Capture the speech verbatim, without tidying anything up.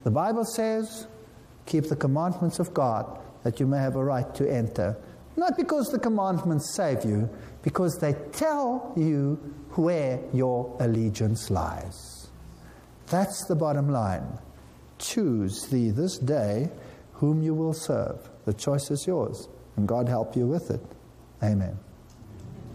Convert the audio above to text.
The Bible says, keep the commandments of God, that you may have a right to enter. Not because the commandments save you, because they tell you where your allegiance lies. That's the bottom line. Choose thee this day whom you will serve. The choice is yours, and God help you with it. Amen.